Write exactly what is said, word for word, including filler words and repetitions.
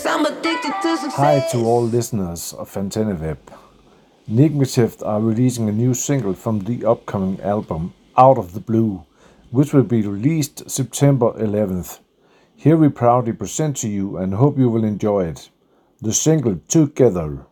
I'm addicted to success. Hi to all listeners of AntennaWeb. Nigmatift are releasing a new single from the upcoming album Out of the Blue, which will be released September eleventh. Here we proudly present to you and hope you will enjoy it. The single Together.